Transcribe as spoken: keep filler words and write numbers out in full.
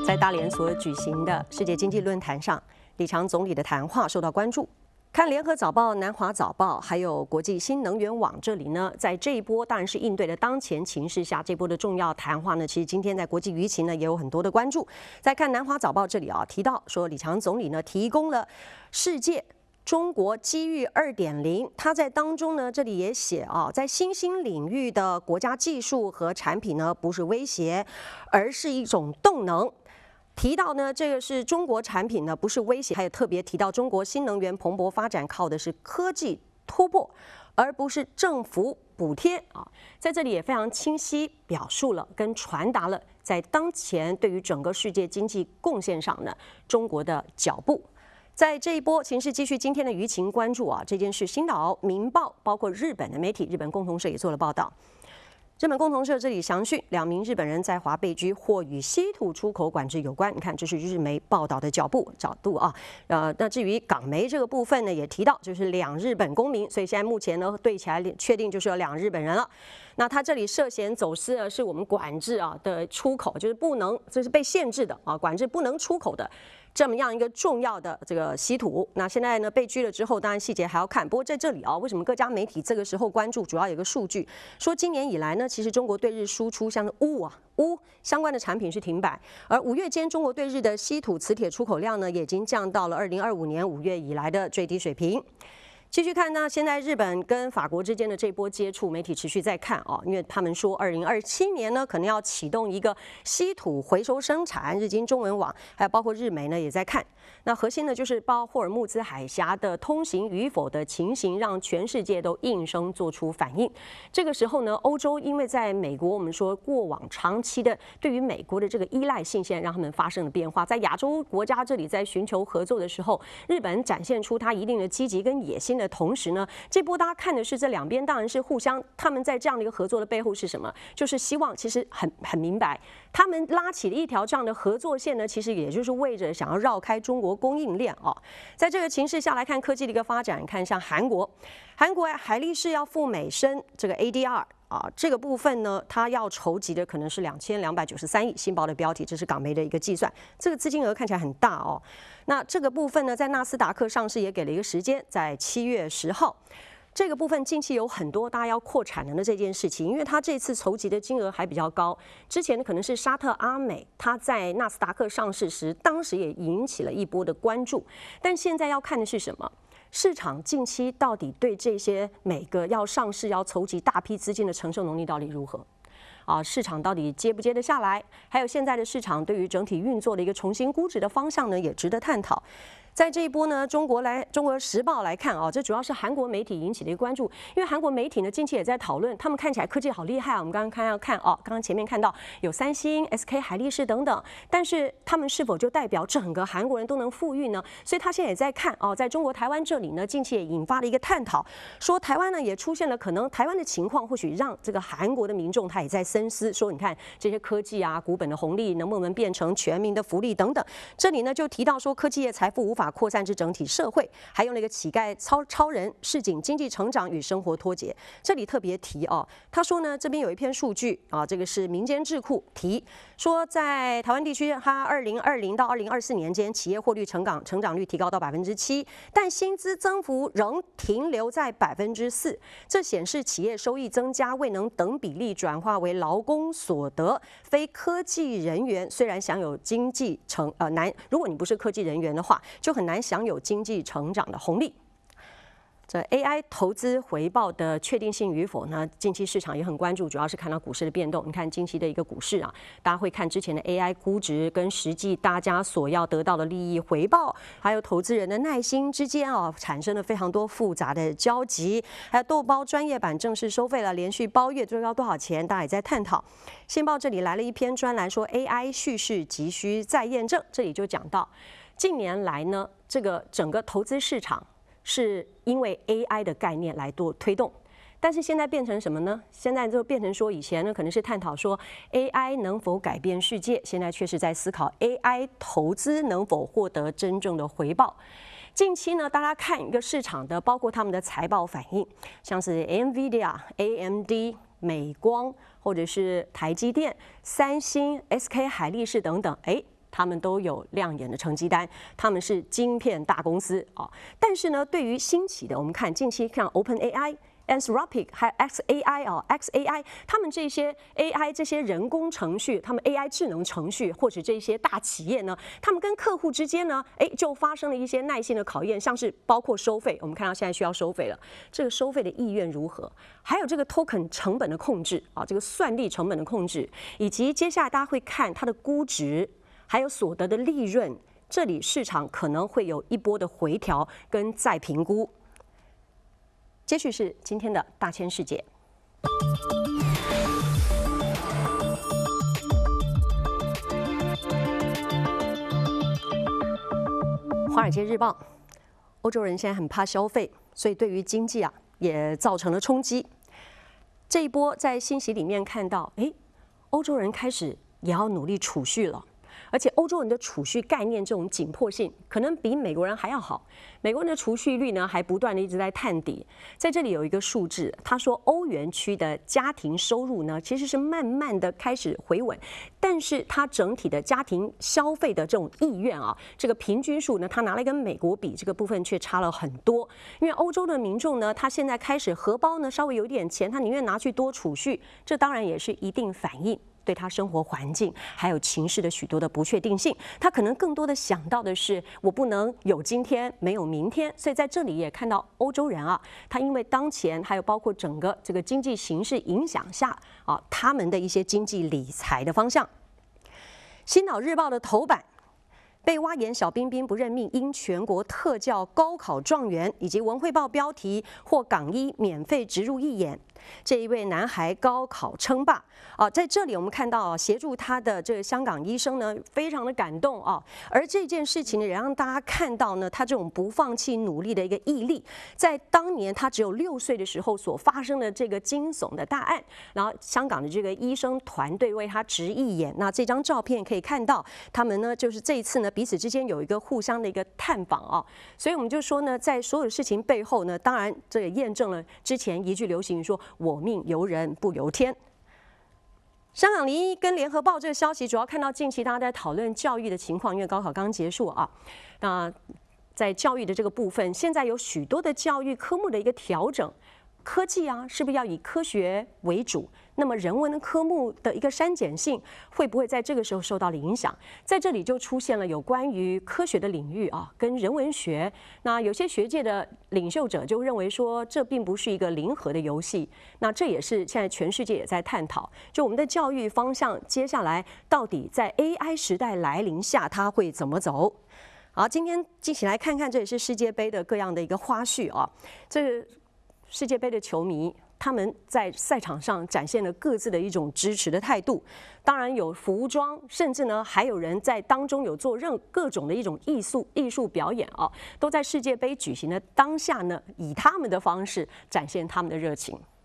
在大连所举行的世界经济论坛上，李强总理的谈话受到关注。看联合早报、南华早报，还有国际新能源网这里呢，在这一波当然是应对的当前情势下，这波的重要谈话呢，其实今天在国际舆情呢也有很多的关注。再看南华早报这里啊，提到说李强总理呢提供了世界中国机遇 二点零， 他在当中呢，这里也写啊，在新兴领域的国家技术和产品呢，不是威胁，而是一种动能。提到呢，这个是中国产品呢，不是威胁，还有特别提到中国新能源蓬勃发展靠的是科技突破，而不是政府补贴啊。在这里也非常清晰表述了跟传达了在当前对于整个世界经济贡献上呢，中国的脚步。在这一波情势继续今天的舆情关注啊，这件事，《星岛》、《明报》包括日本的媒体，日本共同社也做了报道。日本共同社这里详讯，两名日本人在华被拘，或与稀土出口管制有关。你看，这是日媒报道的脚步角度啊。呃，那至于港媒这个部分呢，也提到就是两日本公民，所以现在目前呢对起来确定就是有两日本人了。那他这里涉嫌走私呢，是我们管制啊的出口，就是不能，这是被限制的啊，管制不能出口的。这么样一个重要的这个稀土，那现在呢被拘了之后，当然细节还要看。不过在这里啊，为什么各家媒体这个时候关注？主要有一个数据说，今年以来呢，其实中国对日输出像是钨啊钨相关的产品是停摆，而五月间中国对日的稀土磁铁出口量呢，也已经降到了二零二五年五月以来的最低水平。继续看呢，现在日本跟法国之间的这波接触，媒体持续在看啊，因为他们说二零二七年呢，可能要启动一个稀土回收生产。日经中文网还有包括日媒呢也在看。那核心呢就是包霍尔木兹海峡的通行与否的情形，让全世界都应声做出反应。这个时候呢，欧洲因为在美国，我们说过往长期的对于美国的这个依赖性，现在让他们发生了变化。在亚洲国家这里在寻求合作的时候，日本展现出它一定的积极跟野心的同时呢，这波大家看的是这两边当然是互相，他们在这样的一个合作的背后是什么？就是希望其实很很明白，他们拉起了一条这样的合作线呢，其实也就是为着想要绕开中国供应链啊。在这个情势下来看科技的一个发展，看像韩国，韩国海力士要赴美申这个 A D R。啊，这个部分呢，它要筹集的可能是两千两百九十三亿。新报的标题，这是港媒的一个计算，这个资金额看起来很大哦。那这个部分呢，在纳斯达克上市也给了一个时间，在七月十号。这个部分近期有很多大家要扩产能的这件事情，因为它这次筹集的金额还比较高。之前可能是沙特阿美，它在纳斯达克上市时，当时也引起了一波的关注。但现在要看的是什么？市场近期到底对这些每个要上市、要筹集大批资金的承受能力到底如何？啊，市场到底接不接得下来？还有现在的市场对于整体运作的一个重新估值的方向呢，也值得探讨。在这一波呢，中国来中国时报来看啊，这主要是韩国媒体引起的一个关注，因为韩国媒体呢近期也在讨论，他们看起来科技好厉害啊。我们刚刚看要看哦，刚刚前面看到有三星、S K 海力士等等，但是他们是否就代表整个韩国人都能富裕呢？所以他现在也在看哦，在中国台湾这里呢，近期也引发了一个探讨，说台湾呢也出现了可能台湾的情况，或许让这个韩国的民众他也在深思，说你看这些科技啊、股本的红利能不能变成全民的福利等等。这里呢就提到说，科技业财富无法扩散至整体社会，还用了一个乞丐超超人，市井经济成长与生活脱节。这里特别提哦，他说呢，这边有一篇数据啊，这个是民间智库提说，在台湾地区，它二零二零到二零二四年间，企业获利成长成长率提高到百分之七，但薪资增幅仍停留在百分之四。这显示企业收益增加未能等比例转化为劳工所得，非科技人员虽然享有经济成呃难，如果你不是科技人员的话，就很难享有经济成长的红利。这 A I 投资回报的确定性与否呢？近期市场也很关注，主要是看到股市的变动。你看近期的一个股市啊，大家会看之前的 A I 估值跟实际大家所要得到的利益回报，还有投资人的耐心之间啊，产生了非常多复杂的交集。还有豆包专业版正式收费了，连续包月最高多少钱？大家也在探讨。新报这里来了一篇专栏，说 A I 叙事急需再验证。这里就讲到，近年来呢，这个整个投资市场是因为 A I 的概念来做推动，但是现在变成什么呢？现在就变成说，以前呢可能是探讨说 A I 能否改变世界，现在却是在思考 A I 投资能否获得真正的回报。近期呢，大家看一个市场的，包括他们的财报反应，像是 NVIDIA、A M D、美光，或者是台积电、三星、S K 海力士等等，哎。 他们都有亮眼的成绩单，他们是晶片大公司啊。但是呢，对于兴起的，我们看近期像 OpenAI、Anthropic 还有 X A I 啊 ，X A I 他们这些 A I 这些人工程序，他们 A I 智能程序或者这些大企业呢，他们跟客户之间呢，哎，就发生了一些耐心的考验，像是包括收费，我们看到现在需要收费了，这个收费的意愿如何？还有这个 token 成本的控制啊，这个算力成本的控制，以及接下来大家会看它的估值，还有所得的利润，这里市场可能会有一波的回调跟再评估。接续是今天的大千世界。华尔街日报，欧洲人现在很怕消费，所以对于经济啊也造成了冲击。这一波在信息里面看到，哎，欧洲人开始也要努力储蓄了。而且欧洲人的储蓄概念这种紧迫性，可能比美国人还要好。美国人的储蓄率呢，还不断的一直在探底。在这里有一个数字，他说欧元区的家庭收入呢，其实是慢慢的开始回稳，但是它整体的家庭消费的这种意愿啊，这个平均数呢，他拿来跟美国比，这个部分却差了很多。因为欧洲的民众呢，他现在开始荷包呢稍微有点钱，他宁愿拿去多储蓄，这当然也是一定反应。对他生活环境还有情势的许多的不确定性，他可能更多的想到的是，我不能有今天没有明天。所以在这里也看到欧洲人啊，他因为当前还有包括整个这个经济形势影响下啊，他们的一些经济理财的方向。新岛日报的头版。被挖眼小冰冰不认命，因全国特教高考状元，以及文汇报标题获港医免费植入义眼。这一位男孩高考称霸啊，在这里我们看到啊，协助他的这个香港医生呢，非常的感动啊。而这件事情呢，也让大家看到呢，他这种不放弃努力的一个毅力。在当年他只有六岁的时候所发生的这个惊悚的大案，然后香港的这个医生团队为他植义眼。那这张照片可以看到，他们呢就是这一次呢。彼此之间有一个互相的一个探访啊，所以我们就说呢，在所有事情背后呢，当然这也验证了之前一句流行语说“我命由人不由天”。香港零一跟联合报这个消息，主要看到近期大家在讨论教育的情况，因为高考刚结束啊，那在教育的这个部分，现在有许多的教育科目的一个调整。科技啊，是不是要以科学为主？那么人文的科目的一个删减性，会不会在这个时候受到了影响？在这里就出现了有关于科学的领域啊，跟人文学。那有些学界的领袖者就认为说，这并不是一个零和的游戏。那这也是现在全世界也在探讨，就我们的教育方向，接下来到底在 A I 时代来临下，它会怎么走？好，今天一起来看看，这也是世界杯的各样的一个花絮啊，这。世界杯的球迷，他们在赛场上展现了各自的一种支持的态度。当然有服装，甚至呢还有人在当中有做任各种的一种艺术艺术表演啊，都在世界杯举行的当下呢，以他们的方式展现他们的热情。